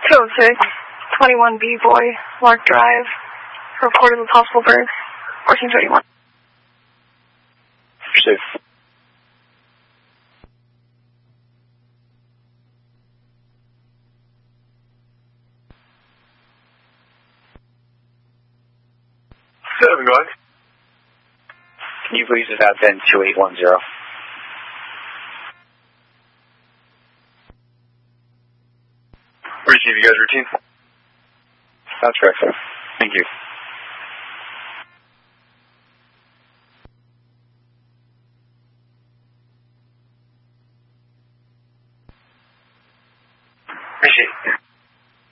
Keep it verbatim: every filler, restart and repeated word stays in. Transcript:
two oh six, twenty-one B Boy, Lark Drive, reported with possible birth, fourteen thirty-one. Proceed. Seven, go ahead. Can you please just have Ben two eight one zero? Receive you guys routine? That's correct, sir. Thank you.